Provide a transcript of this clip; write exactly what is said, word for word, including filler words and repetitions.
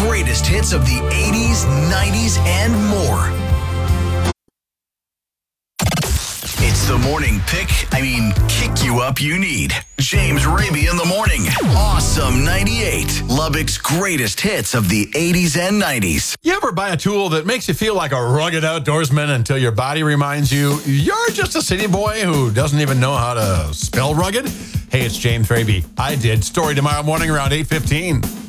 greatest hits of the eighties, nineties, and more. It's the morning pick, I mean, kick you up you need. James Raby in the morning. Awesome ninety-eight. Lubbock's greatest hits of the eighties and nineties. You ever buy a tool that makes you feel like a rugged outdoorsman until your body reminds you you're just a city boy who doesn't even know how to spell rugged? Hey, it's James Raby. I did. Story tomorrow morning around eight fifteen.